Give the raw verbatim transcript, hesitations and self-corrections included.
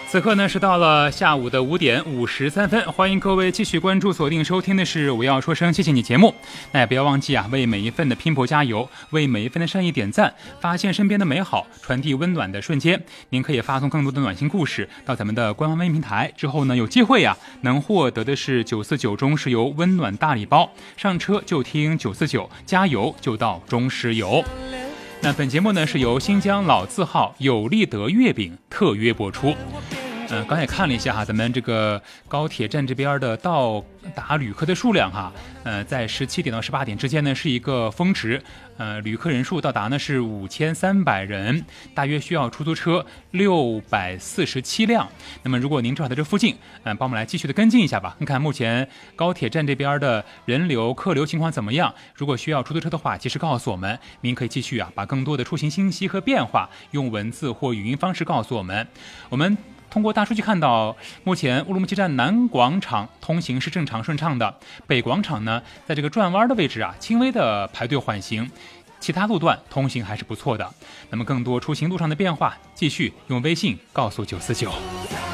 此刻呢是到了下午的五点五十三分，欢迎各位继续关注锁定收听的是我要说声谢谢你节目。那也不要忘记啊，为每一份的拼搏加油，为每一份的善意点赞，发现身边的美好，传递温暖的瞬间。您可以发送更多的暖心故事到咱们的官方微信平台，之后呢有机会啊能获得的是九四九中石油温暖大礼包，上车就听九四九，加油就到中石油。那本节目呢是由新疆老字号有利德月饼特约播出。呃，刚才看了一下哈，咱们这个高铁站这边的到达旅客的数量哈，呃，在十七点到十八点之间呢是一个峰值，呃，旅客人数到达呢是五千三百人，大约需要出租车六百四十七辆。那么如果您正好在这附近，嗯、呃，帮我们来继续的跟进一下吧，看看目前高铁站这边的人流客流情况怎么样。如果需要出租车的话，及时告诉我们，您可以继续啊把更多的出行信息和变化用文字或语音方式告诉我们，我们。通过大数据看到，目前乌鲁木齐站南广场通行是正常顺畅的，北广场呢，在这个转弯的位置啊，轻微的排队缓行，其他路段通行还是不错的。那么更多出行路上的变化，继续用微信告诉九四九。